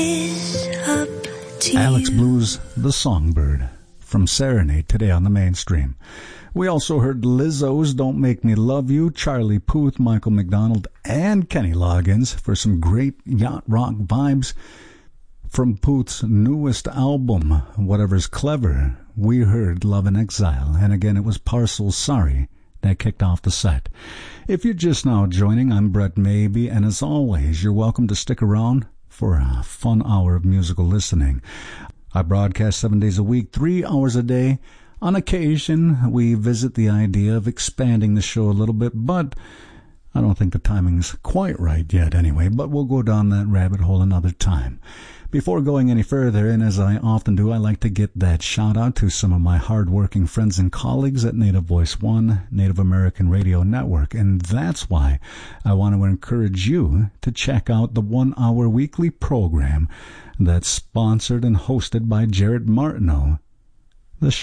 Alex Blues, The Songbird, from Serenade today on the mainstream. We also heard Lizzo's Don't Make Me Love You, Charlie Puth, Michael McDonald, and Kenny Loggins for some great yacht rock vibes. From Puth's newest album, Whatever's Clever, we heard Love in Exile, and again it was Parcel Sorry that kicked off the set. If you're just now joining, I'm Brett Maybe, and as always, you're welcome to stick around for a fun hour of musical listening. I broadcast 7 days a week, 3 hours a day. On occasion, we visit the idea of expanding the show a little bit, but I don't think the timing's quite right yet anyway, but we'll go down that rabbit hole another time. Before going any further, and as I often do, I like to get that shout out to some of my hard-working friends and colleagues at Native Voice One, Native American Radio Network, and that's why I want to encourage you to check out the 1 hour weekly program that's sponsored and hosted by Jared Martineau, the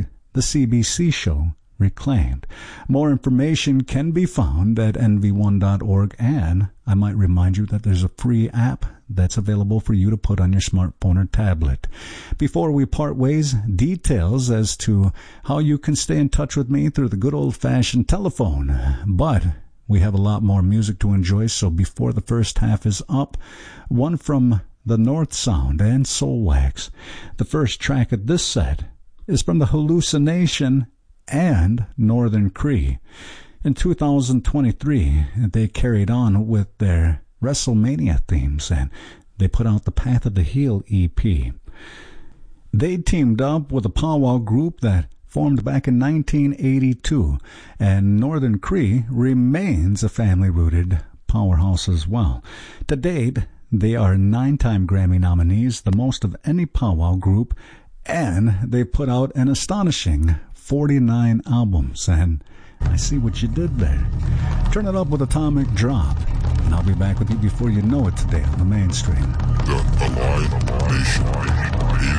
CBC show, Reclaimed. More information can be found at nv1.org, and I might remind you that there's a free app that's available for you to put on your smartphone or tablet. Before we part ways, details as to how you can stay in touch with me through the good old-fashioned telephone. But we have a lot more music to enjoy, so before the first half is up, one from the North Sound and Soul Wax. The first track of this set is from the Hallucination and Northern Cree. In 2023, they carried on with their WrestleMania themes, and they put out the Path of the Heel EP. They teamed up with a powwow group that formed back in 1982, and Northern Cree remains a family-rooted powerhouse as well. To date, they are 9-time Grammy nominees, the most of any powwow group, and they put out an astonishing 49 albums, and I see what you did there. Turn it up with Atomic Drop, and I'll be back with you before you know it today on the mainstream. The Alive Nation.